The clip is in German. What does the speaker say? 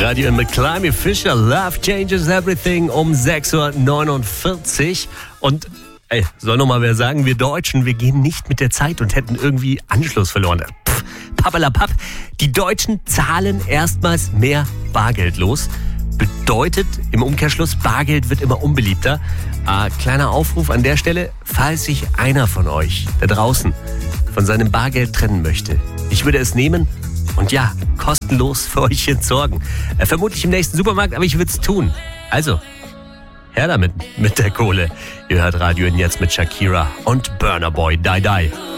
Radio mit Climby Fisher. Love changes everything um 6.49 Uhr. Und soll noch mal wer sagen, wir Deutschen, wir gehen nicht mit der Zeit und hätten irgendwie Anschluss verloren. Pappelapapp. Die Deutschen zahlen erstmals mehr Bargeld los. Bedeutet im Umkehrschluss, Bargeld wird immer unbeliebter. Kleiner Aufruf an der Stelle, falls sich einer von euch da draußen von seinem Bargeld trennen möchte. Ich würde es nehmen und ja, kostenlos für euch entsorgen. Vermutlich im nächsten Supermarkt, aber ich würde es tun. Also, her damit mit der Kohle. Ihr hört Radio jetzt mit Shakira und Burna Boy Die Die.